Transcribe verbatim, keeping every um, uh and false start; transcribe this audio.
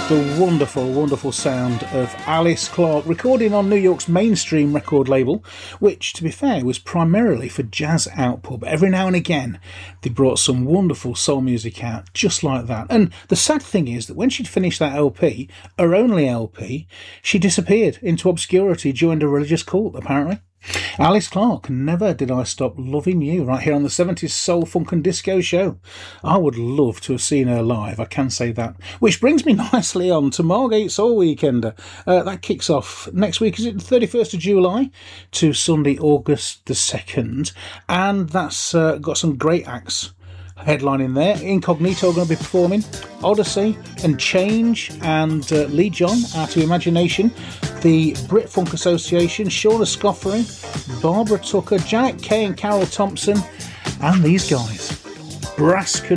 the wonderful, wonderful sound of Alice Clark, recording on New York's Mainstream record label, which, to be fair, was primarily for jazz output, but every now and again they brought some wonderful soul music out, just like that. And the sad thing is that when she'd finished that L P, her only L P, she disappeared into obscurity, joined a religious cult, apparently. Alice Clark, Never Did I Stop Loving You, right here on the seventies Soul, Funk and Disco Show. I would love to have seen her live, I can say that. Which brings me nicely on to Margate Soul Weekender. Uh, that kicks off next week, is it the thirty-first of July to Sunday, August the second. And that's uh, got some great acts headlining there. Incognito are going to be performing, Odyssey and Change and uh, Lee John, Out of Imagination, the Brit Funk Association, Shauna Scoffery, Barbara Tucker, Janet Kay and Carol Thompson, and these guys, Brass Canoe.